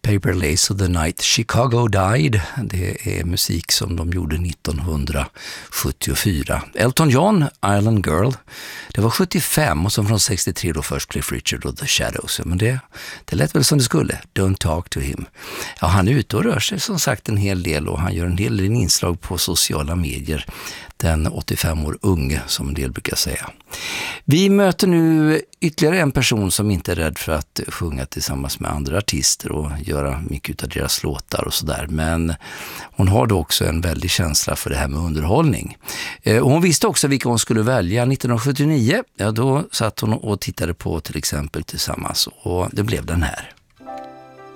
Paper Lace of the Night, Chicago Died. Det är musik som de gjorde 1974. Elton John, Island Girl. Det var 75 och så från 63 då först Cliff Richard och The Shadows. Men det lät väl som det skulle. Don't talk to him. Ja, han är ute och rör sig som sagt en hel del och han gör en hel del inslag på sociala medier. Den 85 år unge som en del brukar säga. Vi möter nu ytterligare en person som inte är rädd för att sjunga tillsammans med andra artister och göra mycket av deras låtar och sådär. Men hon har då också en väldig känsla för det här med underhållning. Och hon visste också vilka hon skulle välja. 1979, ja då satt hon och tittade på till exempel Tillsammans och det blev den här.